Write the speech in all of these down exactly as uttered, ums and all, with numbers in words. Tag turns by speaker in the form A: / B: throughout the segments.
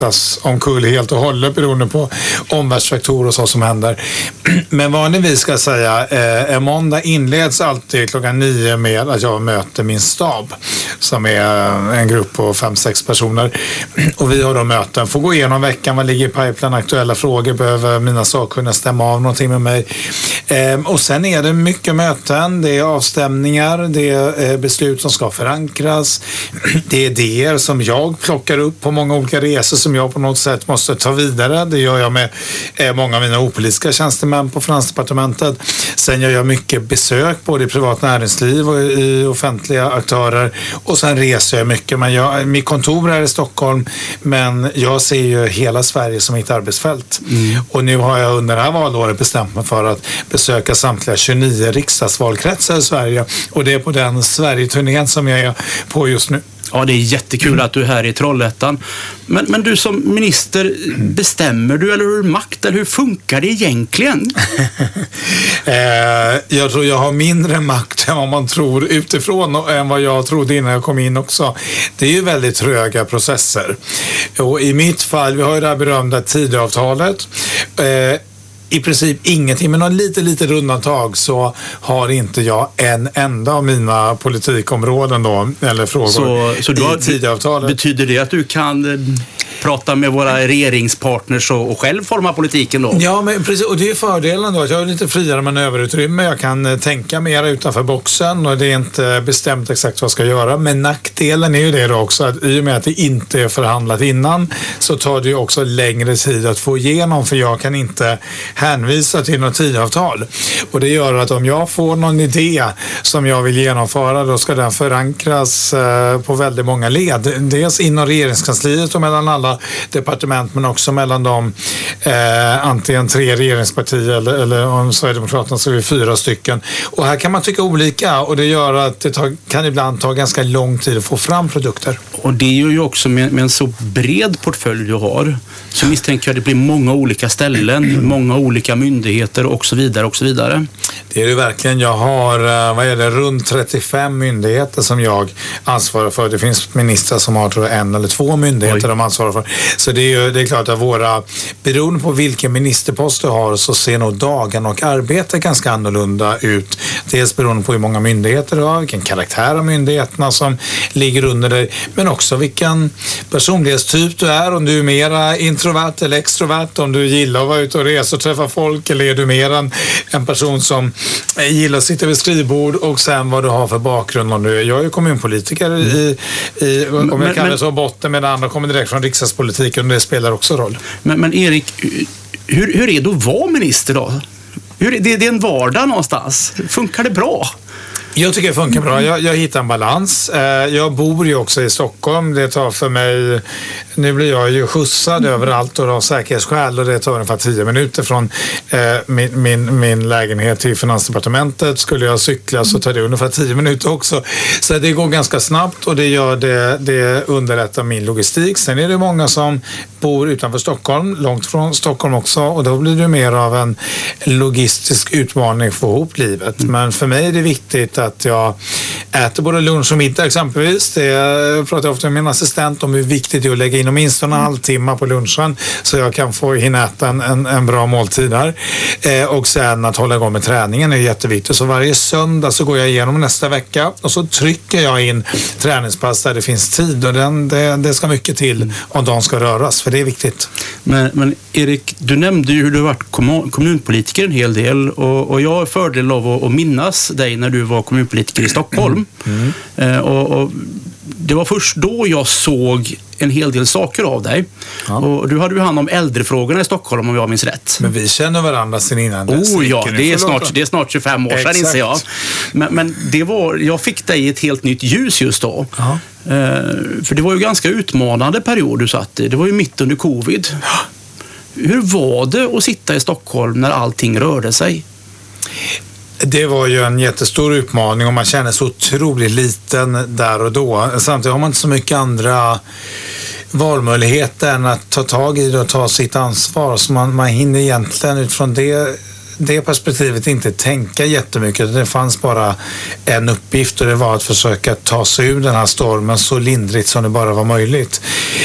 A: omkull helt och hållet beroende på omvärldsfaktorer och så som händer. Men vanligtvis ska jag säga, eh, en måndag inleds alltid klockan nio med att jag möter min stab som är en grupp på fem, sex personer. Och vi har då möten, får gå igenom veckan, vad ligger i pipeline, aktuella frågor, behöver mina sakkunniga stämma av någonting med mig. Eh, och sen är det mycket möten, det är avstämningar, det är eh, beslut som ska förankras, det är idéer som jag plockar upp på många olika resor som jag på något sätt måste ta vidare. Det gör jag med eh, många av mina opolitiska tjänstemän på Finansdepartementet. Sen gör jag mycket besök både i privat näringsliv och i offentliga aktörer. Och sen reser jag mycket. Men jag, mitt kontor är i Stockholm, men jag ser ju hela Sverige som mitt arbetsfält. Mm. Och nu har jag under det här valåret bestämt mig för att besöka samtliga tjugonio riksdagsvalkretsar i Sverige. Och det är på den Sverige-turnén som jag är på just nu.
B: Ja, det är jättekul mm. att du är här i Trollhättan. Men, men du som minister, bestämmer du eller hur makt eller hur funkar det egentligen?
A: eh, jag tror jag har mindre makt än vad man tror utifrån och än vad jag trodde innan jag kom in också. Det är ju väldigt tröga processer. Och i mitt fall, vi har ju det här berömda Tidöavtalet. Eh, I princip ingenting, men någon lite, lite undantag så har inte jag en enda av mina politikområden då, eller frågor
B: så, så du har,
A: i Tidöavtalet.
B: Betyder det att du kan prata med våra regeringspartners och, och själv forma politiken då?
A: Ja, men precis, och det är fördelen då att jag har lite friare manöverutrymme. Jag kan tänka mer utanför boxen och det är inte bestämt exakt vad jag ska göra. Men nackdelen är ju det då också att i och med att det inte är förhandlat innan så tar det ju också längre tid att få igenom, för jag kan inte hänvisa till något tidavtal. Och det gör att om jag får någon idé som jag vill genomföra, då ska den förankras på väldigt många led. Dels inom regeringskansliet och mellan alla departement, men också mellan de eh, antingen tre regeringspartier eller, eller om Sverigedemokraterna så är det fyra stycken. Och här kan man tycka olika och det gör att det tar, kan ibland ta ganska lång tid att få fram produkter.
B: Och det är ju också med, med en så bred portfölj du har, så misstänker jag att det blir många olika ställen, många olika myndigheter och så vidare och så vidare.
A: Det är det verkligen. Jag har, vad är det, runt trettiofem myndigheter som jag ansvarar för. Det finns ministrar som har tror jag, en eller två myndigheter de ansvarar för. Så det är ju det är klart att våra, beroende på vilken ministerpost du har så ser nog dagen och arbete ganska annorlunda ut. Dels beroende på hur många myndigheter du har, vilken karaktär av myndigheterna som ligger under dig, men också vilken personlighetstyp du är, om du är mera introvert eller extrovert, om du gillar att vara ute och resa och träffa folk, eller är du mer en, en person som gillar att sitta vid skrivbord, och sen vad du har för bakgrund. Om du, jag är ju kommunpolitiker i, i om men, jag kallar det så botten, men andra kommer direkt från riksdagspolitiken och det spelar också roll.
B: Men, men Erik, hur, hur är det att vara minister då? Hur, det, det är en vardag någonstans. Funkar det bra?
A: Jag tycker det funkar bra. Jag, jag hittar en balans. Jag bor ju också i Stockholm. Det tar för mig, nu blir jag ju skjutsad mm. överallt och av säkerhetsskäl, och det tar ungefär tio minuter från eh, min, min, min lägenhet till Finansdepartementet. Skulle jag cykla så tar det ungefär tio minuter också. Så det går ganska snabbt och det gör det, det underlättar min logistik. Sen är det många som bor utanför Stockholm, långt från Stockholm också, och då blir det mer av en logistisk utmaning för att få ihop livet. Mm. Men för mig är det viktigt att jag äter både lunch och middag exempelvis. Det pratar jag ofta med min assistent om hur viktigt det är att lägga in åtminstone en halvtimme på lunchen så jag kan få hinna äta en, en, en bra måltid där. Eh, och sen att hålla igång med träningen är jätteviktigt. Så varje söndag så går jag igenom nästa vecka och så trycker jag in träningspass där det finns tid, och den, det, det ska mycket till om de ska röras, för det är viktigt. Men,
B: men Erik, du nämnde ju hur du har varit kommun, kommunpolitiker en hel del, och, och jag har fördel av att, att minnas dig när du var kommunpolitiker i Stockholm. Mm. Eh, och, och det var först då jag såg en hel del saker av dig. Ja. Och du hade ju hand om äldrefrågorna i Stockholm om jag minns rätt.
A: Men vi känner varandra sedan innan.
B: Oh ja, det är, snart, det är snart tjugofem år sedan, inser jag. Men, men det var, jag fick dig i ett helt nytt ljus just då. Ja. Eh, för det var ju ganska utmanande period du satt i. Det var ju mitt under covid. Ja. Hur var det att sitta i Stockholm när allting rörde sig?
A: Det var ju en jättestor utmaning och man känner så otroligt liten där och då. Samtidigt har man inte så mycket andra valmöjligheter än att ta tag i det och ta sitt ansvar. Så man, man hinner egentligen utifrån det det perspektivet inte tänka jättemycket. Det fanns bara en uppgift och det var att försöka ta sig ur den här stormen så lindrigt som det bara var möjligt.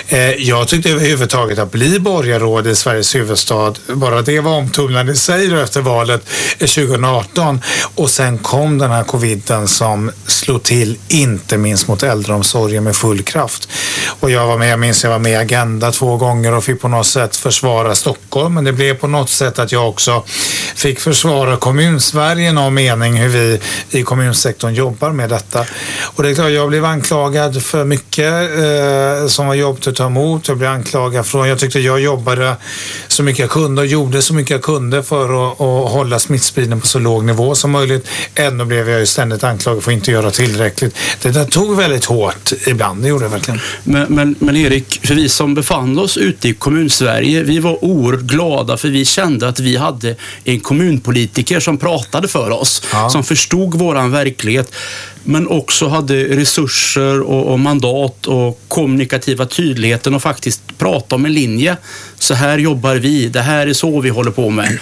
A: Jag tyckte överhuvudtaget att bli borgarråd i Sveriges huvudstad, bara det var omtumlande i sig efter valet tjugo arton, och sen kom den här coviden som slog till inte minst mot äldreomsorgen med full kraft. Och jag var med, jag minns jag var med i Agenda två gånger och fick på något sätt försvara Stockholm, men det blev på något sätt att jag också fick försvara Kommunsverige i någon mening, hur vi i kommunsektorn jobbar med detta. Och det är klart, jag blev anklagad för mycket eh, som var jobbigt att ta emot. Jag blev anklagad från, jag tyckte jag jobbade så mycket jag kunde och gjorde så mycket jag kunde för att, att hålla smittspridningen på så låg nivå som möjligt. Ändå blev jag ju ständigt anklagad för att inte göra tillräckligt. Det där tog väldigt hårt ibland, det gjorde det verkligen.
B: Men, men, men Erik, för vi som befann oss ute i Kommunsverige, vi var oerhört glada för vi kände att vi hade en kommunpolitiker som pratade för oss, ja. Som förstod våran verklighet, men också hade resurser och, och mandat och kommunikativa tydligheten och faktiskt prata om en linje. Så här jobbar vi, det här är så vi håller på med.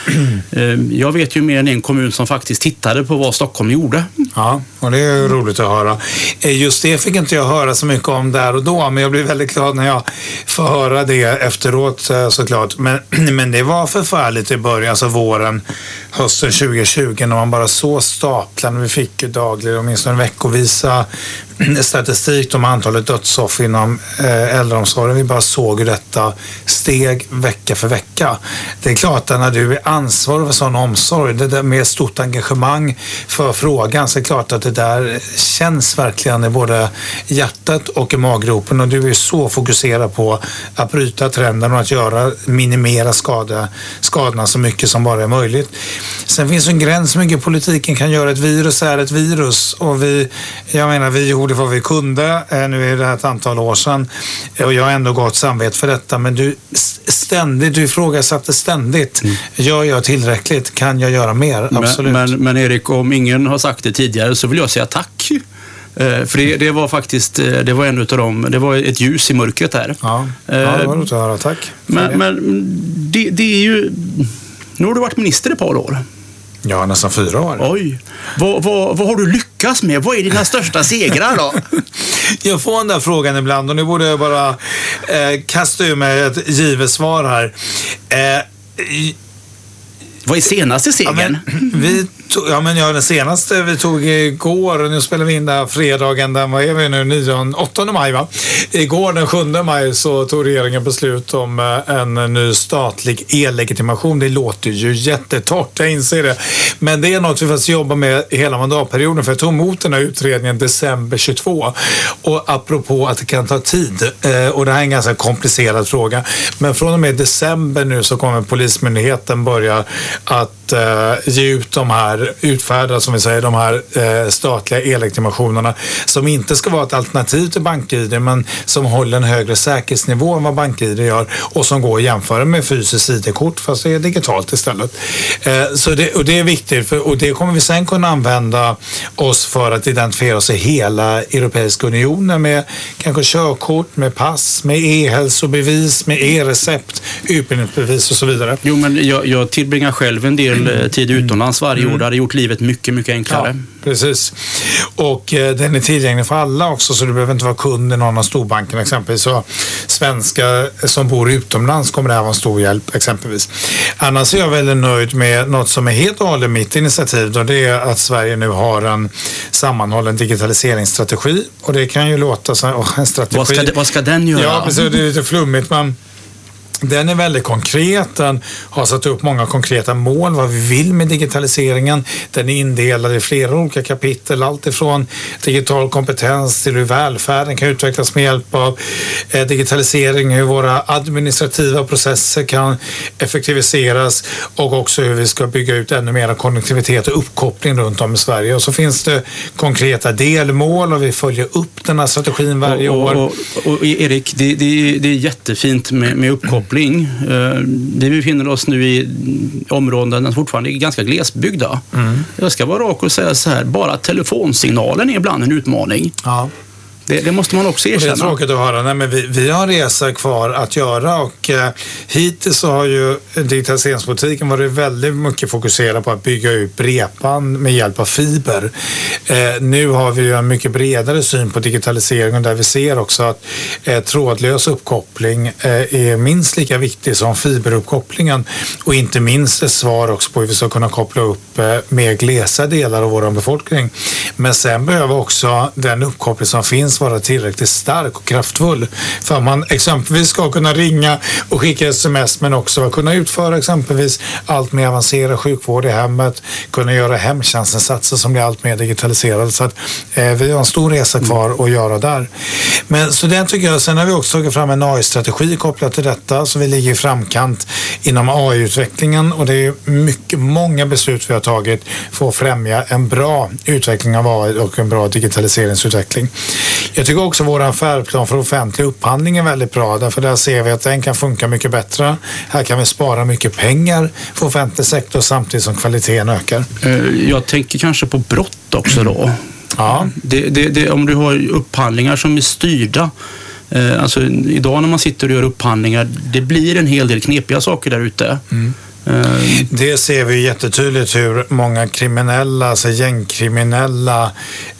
B: Jag vet ju mer än en kommun som faktiskt tittade på vad Stockholm gjorde.
A: Ja, och det är ju roligt att höra. Just det fick inte jag höra så mycket om där och då, men jag blev väldigt glad när jag får höra det efteråt såklart. Men, men det var förfärligt i början, alltså våren, hösten tjugo tjugo, när man bara så staplarna vi fick dagligen, åtminstone veckovisa statistik om antalet dödsoffer inom eh, äldreomsorgen. Vi bara såg detta steg vecka för vecka. Det är klart att när du är ansvarig för sån omsorg, det där med stort engagemang för frågan, så är det klart att det där känns verkligen i både hjärtat och i maggropen, och du är så fokuserad på att bryta trenden och att göra, minimera skada, skadorna så mycket som bara är möjligt. Sen finns en gräns hur mycket politiken kan göra. Ett virus är ett virus, och vi, jag menar, vi gjorde vad vi kunde. Nu är det ett antal år sedan och jag har ändå gott samvete för detta, men du ständigt, du ifrågasatte ständigt. Mm. Gör jag tillräckligt? Kan jag göra mer? Absolut.
B: Men, men, men Erik, om ingen har sagt det tidigare så vill jag säga tack. Eh, för det, det var faktiskt, det var en utav dem, det var ett ljus i mörkret här.
A: Ja, ja det var roligt att höra. Tack.
B: Men, det. men det, det är ju, nu har du varit minister ett par år.
A: Ja, nästan fyra år.
B: Oj. Vad, vad, vad har du lyckats med? Vad är dina största segrar då?
A: Jag får den där frågan ibland och nu borde jag bara eh, kasta ur mig ett givet svar här. Eh,
B: Vad är senaste segern?
A: Ja, men, vi tog, ja, men ja, den senaste vi tog igår, och nu spelar vi in där fredagen, den var är vi nu, nionde, åttonde maj va? Igår den sjunde maj så tog regeringen beslut om en ny statlig e-legitimation. Det låter ju jättetort, jag inser det. Men det är något vi får jobba med hela mandatperioden, för jag tog emot den här utredningen december tjugotvå. Och apropå att det kan ta tid, och det här är en ganska komplicerad fråga, men från och med december nu så kommer Polismyndigheten börja att eh, ge ut de här, utfärda som vi säger, de här eh, statliga e-legitimationerna som inte ska vara ett alternativ till BankID, men som håller en högre säkerhetsnivå än vad BankID gör och som går att jämföra med fysiskt I D-kort fast det är digitalt istället. Eh, så det, och det är viktigt, för, och det kommer vi sen kunna använda oss för att identifiera oss i hela Europeiska unionen med kanske körkort, med pass, med e-hälsobevis, med e-recept, utbildningsbevis och så vidare.
B: Jo, men jag, jag tillbringar själv en del tid utomlands varje år. Det hade gjort livet mycket, mycket enklare.
A: Ja, precis. Och eh, den är tillgänglig för alla också, så du behöver inte vara kund i någon av storbankerna exempelvis. Så svenskar som bor utomlands kommer det här vara en stor hjälp exempelvis. Annars är jag väldigt nöjd med något som är helt och hållet mitt initiativ, och det är att Sverige nu har en sammanhållen digitaliseringsstrategi. Och det kan ju låta som oh, en strategi.
B: Vad ska, vad ska den göra?
A: Ja, precis. Det är lite flummigt, men den är väldigt konkret. Den har satt upp många konkreta mål vad vi vill med digitaliseringen. Den är indelad i flera olika kapitel, allt ifrån digital kompetens till hur välfärden kan utvecklas med hjälp av eh, digitalisering, hur våra administrativa processer kan effektiviseras och också hur vi ska bygga ut ännu mer konnektivitet och uppkoppling runt om i Sverige. Och så finns det konkreta delmål och vi följer upp den här strategin varje
B: och,
A: år.
B: Och, och, och Erik, det, det, det är jättefint med, med uppkoppling. Vi befinner oss nu i områden där fortfarande är ganska glesbygda. Mm. Jag ska vara rak och säga så här, bara telefonsignalen är ibland en utmaning.
A: Ja.
B: Det, det måste man också erkänna.
A: Och det är tråkigt att höra. Nej, men vi, vi har en resa kvar att göra och eh, hittills så har ju digitaliseringspolitiken varit väldigt mycket fokuserad på att bygga ut bredband med hjälp av fiber. Eh, nu har vi ju en mycket bredare syn på digitaliseringen där vi ser också att eh, trådlös uppkoppling eh, är minst lika viktig som fiberuppkopplingen och inte minst ett svar också på hur vi ska kunna koppla upp eh, mer glesa delar av vår befolkning. Men sen behöver också den uppkoppling som finns vara tillräckligt stark och kraftfull för att man exempelvis ska kunna ringa och skicka sms men också kunna utföra exempelvis allt mer avancerad sjukvård i hemmet, kunna göra hemtjänstinsatser som blir allt mer digitaliserade. Så att eh, vi har en stor resa kvar att göra där. Men så det tycker jag, sen har vi också tagit fram en A I-strategi kopplat till detta så vi ligger i framkant inom A I-utvecklingen och det är mycket, många beslut vi har tagit för att främja en bra utveckling av A I och en bra digitaliseringsutveckling. Jag tycker också vår affärsplan för offentlig upphandling är väldigt bra därför där ser vi att den kan funka mycket bättre. Här kan vi spara mycket pengar för offentlig sektor samtidigt som kvaliteten ökar.
B: Jag tänker kanske på brott också då.
A: Ja.
B: Det, det, det, om du har upphandlingar som är styrda, eh, alltså idag när man sitter och gör upphandlingar, det blir en hel del knepiga saker där ute. Mm.
A: Det ser vi jättetydligt hur många kriminella, alltså gängkriminella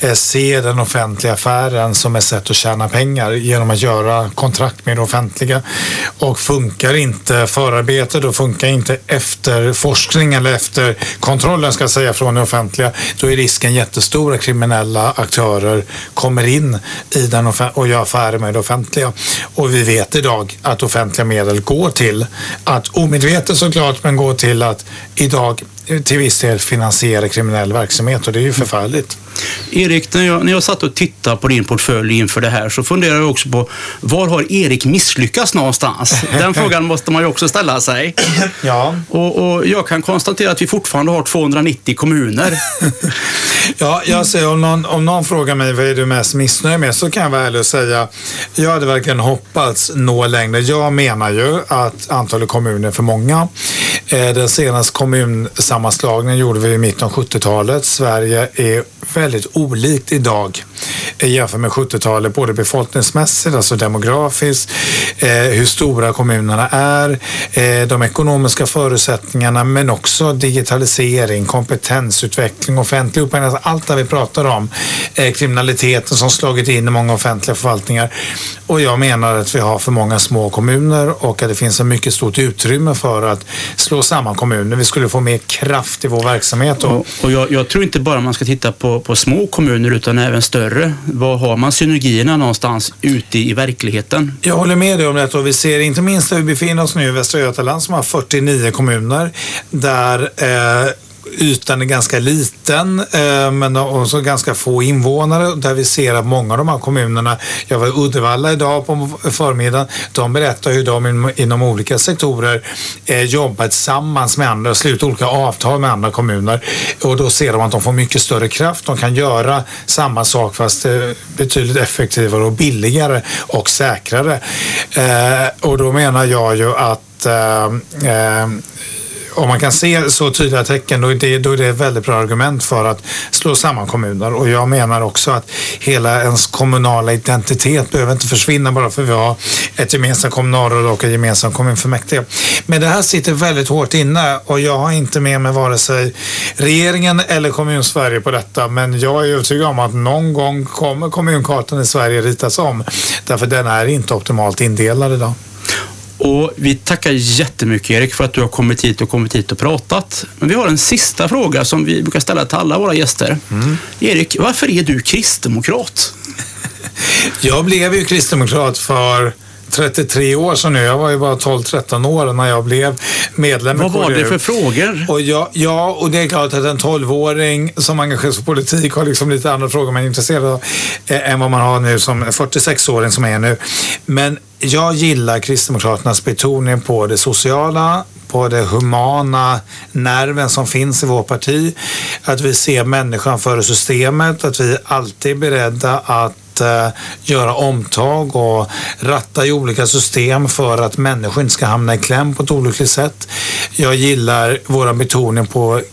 A: ser den offentliga affären som ett sätt att tjäna pengar genom att göra kontrakt med det offentliga. Och funkar inte förarbetet och funkar inte efter forskning eller efter kontrollen ska jag säga från det offentliga, då är risken jättestor att kriminella aktörer kommer in i den off- och gör affärer med det offentliga. Och vi vet idag att offentliga medel går till att omedvetet såklart men går till att idag till viss del finansiera kriminell verksamhet och det är ju förfärligt.
B: Erik, när jag, när jag satt och tittade på din portfölj inför det här så funderar jag också på var har Erik misslyckats någonstans? Den frågan måste man ju också ställa sig.
A: Ja.
B: Och, och jag kan konstatera att vi fortfarande har tvåhundranittio kommuner.
A: Ja, jag säger om någon, om någon frågar mig vad är du mest missnöjd med så kan jag vara ärlig och säga jag hade verkligen hoppats nå längre. Jag menar ju att antalet kommuner är för många. Den senaste kommunsammanslagningen gjorde vi i mitten av sjuttiotalet. Sverige är väldigt olikt idag jämfört med sjuttiotalet, både befolkningsmässigt, alltså demografiskt, eh, hur stora kommunerna är, eh, de ekonomiska förutsättningarna, men också digitalisering, kompetensutveckling, offentlig upphandling, alltså allt det vi pratar om, eh, kriminaliteten som slagit in i många offentliga förvaltningar. Och jag menar att vi har för många små kommuner och att det finns en mycket stort utrymme för att slå samman kommuner. Vi skulle få mer kraft i vår verksamhet. Och,
B: och jag, jag tror inte bara man ska titta på, på små kommuner utan även större. Var har man synergierna någonstans ute i verkligheten? Jag
A: håller med dig om det och vi ser inte minst där vi befinner oss nu i Västra Götaland som har fyrtionio kommuner där eh, ytan är ganska liten eh, men också ganska få invånare där vi ser att många av de här kommunerna, jag var i Uddevalla idag på förmiddagen, de berättar hur de in, inom olika sektorer eh, jobbar tillsammans med andra och slutar olika avtal med andra kommuner och då ser de att de får mycket större kraft, de kan göra samma sak fast eh, betydligt effektivare och billigare och säkrare eh, och då menar jag ju att eh, eh, om man kan se så tydliga tecken då är, det, då är det ett väldigt bra argument för att slå samman kommuner och jag menar också att hela ens kommunala identitet behöver inte försvinna bara för att vi har ett gemensamt kommunalråd och ett gemensamt kommunfullmäktige. Men det här sitter väldigt hårt inne och jag har inte med mig vare sig regeringen eller Kommunsverige på detta men jag är övertygad om att någon gång kommer kommunkartan i Sverige ritas om därför den är inte optimalt indelad idag.
B: Och vi tackar jättemycket Erik för att du har kommit hit och kommit hit och pratat. Men vi har en sista fråga som vi brukar ställa till alla våra gäster. Mm. Erik, varför är du kristdemokrat?
A: Jag blev ju kristdemokrat för trettiotre år sedan nu. Jag var ju bara tolv tretton år när jag blev medlem i
B: Vad var det för frågor?
A: Och jag, ja, och det är klart att en tolvåring som engagerar sig i politik har liksom lite andra frågor man är intresserad av eh, än vad man har nu som fyrtiosex-åring som är nu. Men jag gillar Kristdemokraternas betoning på det sociala, på det humana nerven som finns i vårt parti. Att vi ser människan före systemet, att vi alltid är beredda att göra omtag och ratta i olika system för att människor inte ska hamna i kläm på ett olyckligt sätt. Jag gillar våra betoning på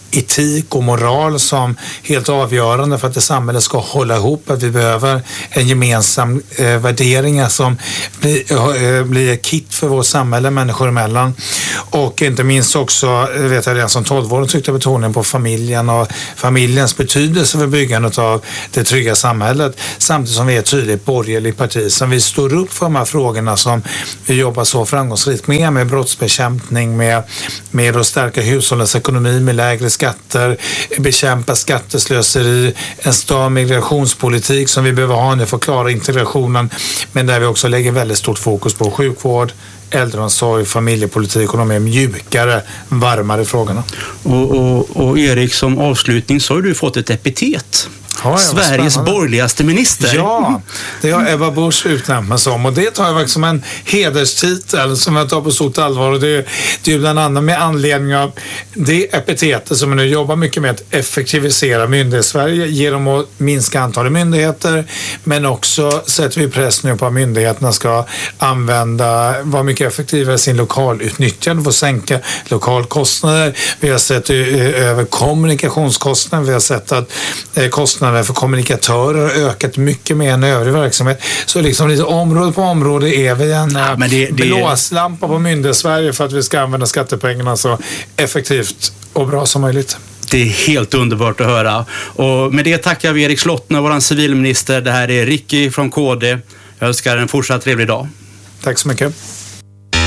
A: etik och moral som helt avgörande för att det samhället ska hålla ihop. Att vi behöver en gemensam eh, värderingar som blir, eh, blir ett kit för vårt samhälle människor emellan. Och inte minst också, vet jag redan som tolv-åring tyckte betoningen på familjen och familjens betydelse för byggandet av det trygga samhället. Samtidigt som vi är ett tydligt borgerligt parti som vi står upp för de här frågorna som vi jobbar så framgångsrikt med, med brottsbekämpning, med, med att stärka hushållens ekonomi, med lägre skatter, bekämpa skatteslöseri, en stram migrationspolitik som vi behöver ha nu för att klara integrationen, men där vi också lägger väldigt stort fokus på sjukvård, äldreomsorg, familjepolitik och de är mjukare, varmare frågorna.
B: Och, och, och Erik, som avslutning så har du fått ett epitet. Ja, Sveriges borgerligaste minister.
A: Ja, det har Ebba Busch utnämnt mig som, och det tar jag faktiskt som en hederstitel som jag tar på stort allvar, och det, det är bland annat med anledning av det epitetet som vi nu jobbar mycket med att effektivisera myndighets-Sverige genom att minska antalet myndigheter, men också sätter vi press nu på att myndigheterna ska använda, vara mycket effektivare i sin lokalutnyttjande för att sänka lokalkostnader. Vi har sett över kommunikationskostnader, vi har sett att kostnader för kommunikatörer har ökat mycket mer än övrig verksamhet. Så liksom lite område på område är vi en ja, men det, det... blåslampa på myndighets-Sverige för att vi ska använda skattepengarna så effektivt och bra som möjligt.
B: Det är helt underbart att höra. Och med det tackar vi Erik Slottner, vår civilminister. Det här är Ricky från K D. Jag önskar en fortsatt trevlig dag.
A: Tack så mycket.